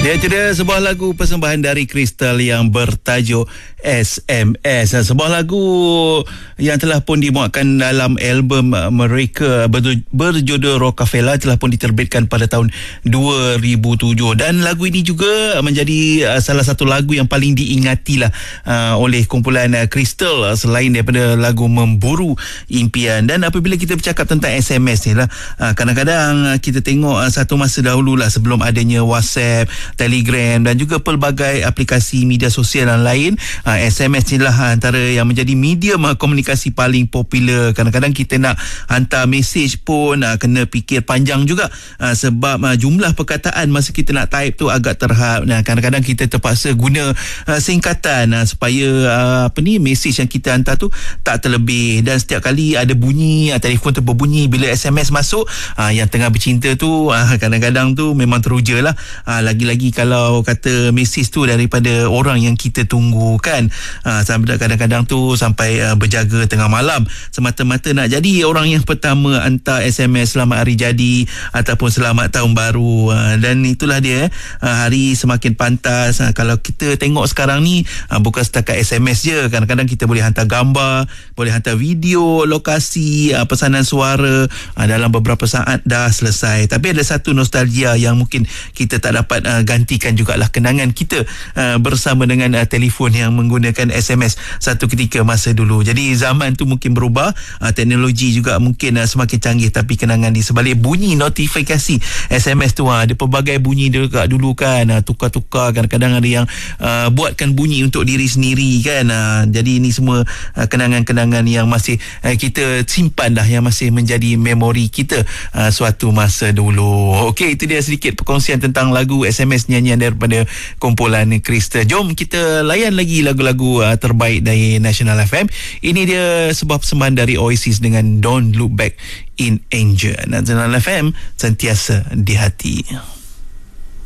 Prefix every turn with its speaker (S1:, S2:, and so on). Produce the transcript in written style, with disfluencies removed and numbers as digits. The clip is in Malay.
S1: Dia sebuah lagu persembahan dari Crystal yang bertajuk SMS. Sebuah lagu yang telah pun dimuatkan dalam album mereka berjudul Rockefeller, telah pun diterbitkan pada tahun 2007. Dan lagu ini juga menjadi salah satu lagu yang paling diingati lah oleh kumpulan Crystal selain daripada lagu Memburu Impian. Dan apabila kita bercakap tentang SMS ni lah, kadang-kadang kita tengok satu masa dahulu lah, sebelum adanya WhatsApp, Telegram dan juga pelbagai aplikasi media sosial yang lain, SMS ni lah antara yang menjadi medium komunikasi paling popular. Kadang-kadang kita nak hantar mesej pun kena fikir panjang juga, sebab jumlah perkataan masa kita nak type tu agak terhad. Kadang-kadang kita terpaksa guna singkatan supaya mesej yang kita hantar tu tak terlebih. Dan setiap kali ada bunyi telefon tu berbunyi bila SMS masuk, yang tengah bercinta tu kadang-kadang tu memang teruja lah. Lagi-lagi kalau kata mesej tu daripada orang yang kita tunggu kan, sampai kadang-kadang tu sampai berjaga tengah malam semata-mata nak jadi orang yang pertama hantar SMS selamat hari jadi ataupun selamat tahun baru. Dan itulah dia, hari semakin pantas. Kalau kita tengok sekarang ni, bukan setakat SMS je, kadang-kadang kita boleh hantar gambar, boleh hantar video lokasi, pesanan suara, dalam beberapa saat dah selesai. Tapi ada satu nostalgia yang mungkin kita tak dapat gantikan jugalah, kenangan kita bersama dengan telefon yang menggunakan SMS satu ketika masa dulu. Jadi zaman tu mungkin berubah, teknologi juga mungkin semakin canggih, tapi kenangan di sebalik bunyi notifikasi SMS tu, ada pelbagai bunyi dekat dulu kan, tukar-tukar, kadang-kadang ada yang buatkan bunyi untuk diri sendiri kan. Jadi ini semua kenangan-kenangan yang masih kita simpan dah, yang masih menjadi memori kita suatu masa dulu. Okey, itu dia sedikit perkongsian tentang lagu SMS nyanyian daripada kumpulan Crystal. Jom kita layan lagi lagu-lagu terbaik dari National FM. Ini dia sebuah persembahan dari Oasis dengan Don't Look Back in Anger. National FM, sentiasa di hati.